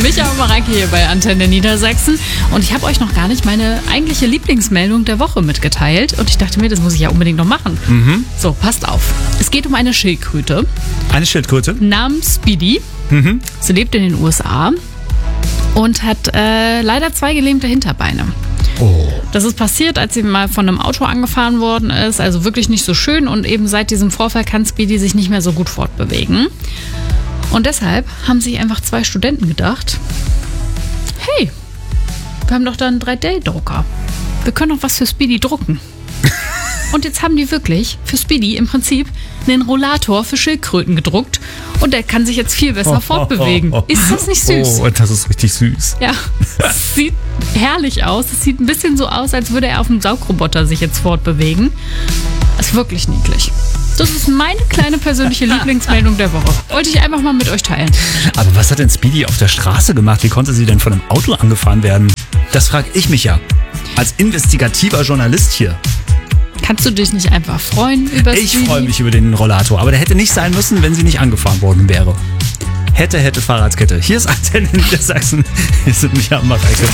Micha und Mareike hier bei Antenne Niedersachsen. Und ich habe euch noch gar nicht meine eigentliche Lieblingsmeldung der Woche mitgeteilt. Und ich dachte mir, das muss ich ja unbedingt noch machen. So, passt auf. Es geht um eine Schildkröte. Eine Schildkröte? Namens Speedy. Sie lebt in den USA und hat leider 2 gelähmte Hinterbeine. Oh. Das ist passiert, als sie mal von einem Auto angefahren worden ist. Also wirklich nicht so schön. Und eben seit diesem Vorfall kann Speedy sich nicht mehr so gut fortbewegen. Und deshalb haben sich einfach 2 Studenten gedacht, hey, wir haben doch da einen 3D-Drucker. Wir können doch was für Speedy drucken. Und jetzt haben die wirklich für Speedy im Prinzip einen Rollator für Schildkröten gedruckt. Und der kann sich jetzt viel besser fortbewegen. Ist das nicht süß? Oh, das ist richtig süß. Ja, es sieht herrlich aus. Es sieht ein bisschen so aus, als würde er auf dem Saugroboter sich jetzt fortbewegen. Ist wirklich niedlich. Das ist meine kleine persönliche Lieblingsmeldung der Woche. Wollte ich einfach mal mit euch teilen. Aber was hat denn Speedy auf der Straße gemacht? Wie konnte sie denn von einem Auto angefahren werden? Das frage ich mich ja. Als investigativer Journalist hier. Kannst du dich nicht einfach freuen über Speedy? Ich freue mich über den Rollator. Aber der hätte nicht sein müssen, wenn sie nicht angefahren worden wäre. Hätte Fahrradkette. Hier ist Antenne Niedersachsen. Hier sind Micha und Mareike.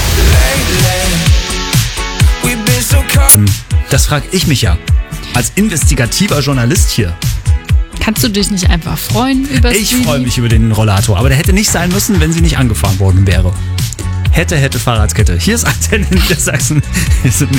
Das frage ich mich ja. Als investigativer Journalist hier. Kannst du dich nicht einfach freuen über Speedy? Ich freue mich über den Rollator. Aber der hätte nicht sein müssen, wenn sie nicht angefahren worden wäre. Hätte Fahrradkette. Hier ist Antenne Niedersachsen. Hier sind